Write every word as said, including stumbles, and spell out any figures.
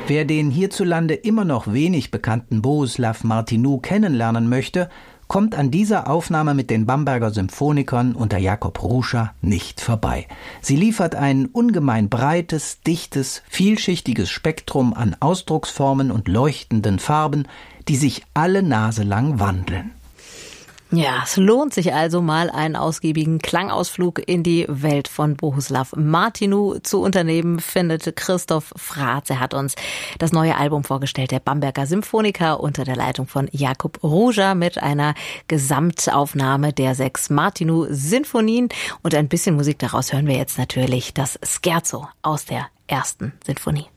Wer den hierzulande immer noch wenig bekannten Bohuslav Martinu kennenlernen möchte, kommt an dieser Aufnahme mit den Bamberger Symphonikern unter Jakob Ruscha nicht vorbei. Sie liefert ein ungemein breites, dichtes, vielschichtiges Spektrum an Ausdrucksformen und leuchtenden Farben, die sich alle Nase lang wandeln. Ja, es lohnt sich also mal, einen ausgiebigen Klangausflug in die Welt von Bohuslav Martinu zu unternehmen, findet Christoph Fraatz. Er hat uns das neue Album vorgestellt, der Bamberger Symphoniker unter der Leitung von Jakob Ruscha mit einer Gesamtaufnahme der sechs Martinu-Sinfonien. Und ein bisschen Musik daraus hören wir jetzt natürlich das Scherzo aus der ersten Sinfonie.